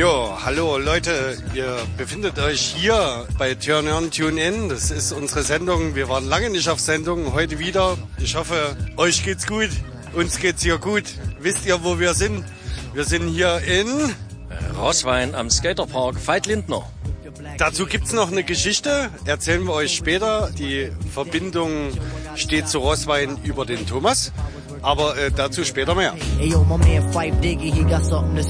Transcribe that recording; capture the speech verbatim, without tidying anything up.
Jo, hallo Leute, ihr befindet euch hier bei Turn On, Tune In. Das ist unsere Sendung. Wir waren lange nicht auf Sendung, heute wieder. Ich hoffe, euch geht's gut, uns geht's hier gut. Wisst ihr, wo wir sind? Wir sind hier in Roßwein am Skaterpark Veit-Lindner. Dazu gibt's noch eine Geschichte, erzählen wir euch später. Die Verbindung steht zu Roßwein über den Thomas, aber äh, dazu später mehr.